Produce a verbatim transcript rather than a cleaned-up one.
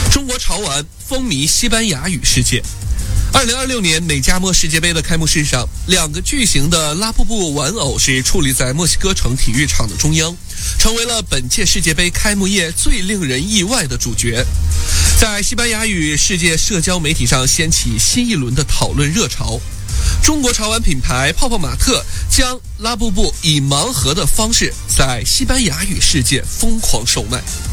中国潮玩风靡西班牙语世界。二零二六年美加墨世界杯的开幕式上，两个巨型的拉布布玩偶是矗立在墨西哥城体育场的中央，成为了本届世界杯开幕夜最令人意外的主角。在西班牙语世界社交媒体上掀起新一轮的讨论热潮。中国潮玩品牌泡泡玛特将拉布布以盲盒的方式在西班牙语世界疯狂售卖。